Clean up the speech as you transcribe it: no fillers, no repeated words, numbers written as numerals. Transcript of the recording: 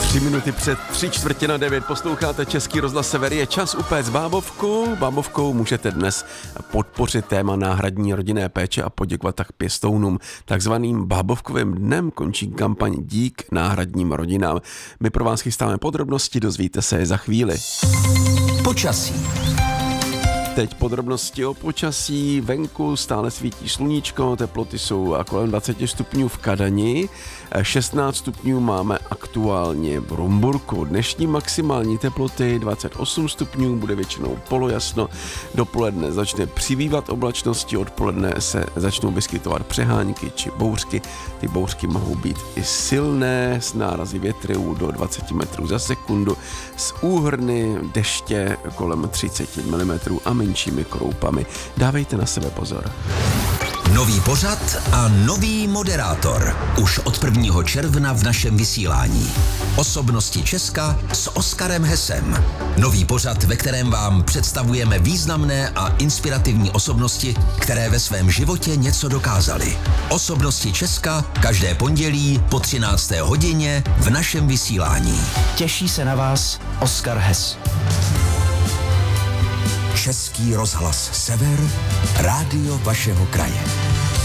3 minuty před 8:45 posloucháte Český rozhlas Sever. Je čas upéct bábovku. Bábovkou můžete dnes podpořit téma náhradní rodinné péče a poděkovat tak pěstounům. Takzvaným bábovkovým dnem končí kampaň Dík náhradním rodinám. My pro vás chystáme podrobnosti, dozvíte se je za chvíli. Počasí. Teď podrobnosti o počasí. Venku stále svítí sluníčko, teploty jsou kolem 20 stupňů v Kadani, 16 stupňů máme aktuálně v Rumburku. Dnešní maximální teploty 28 stupňů, bude většinou polojasno, dopoledne začne přibývat oblačnosti, odpoledne se začnou vyskytovat přehánky či bouřky. Ty bouřky mohou být i silné, s nárazy větru do 20 metrů za sekundu, s úhrny deště kolem 30 mm a menšími kroupami. Dávejte na sebe pozor. Nový pořad a nový moderátor. Už od 1. června v našem vysílání. Osobnosti Česka s Oskarem Hesem. Nový pořad, ve kterém vám představujeme významné a inspirativní osobnosti, které ve svém životě něco dokázaly. Osobnosti Česka každé pondělí po 13. hodině v našem vysílání. Těší se na vás Oskar Hes. Český rozhlas Sever, rádio vašeho kraje.